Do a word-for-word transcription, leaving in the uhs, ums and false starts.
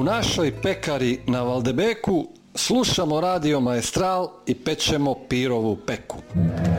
našoj pekari na Valdebeku slušamo Radio Maestral i pečemo pirovu peku.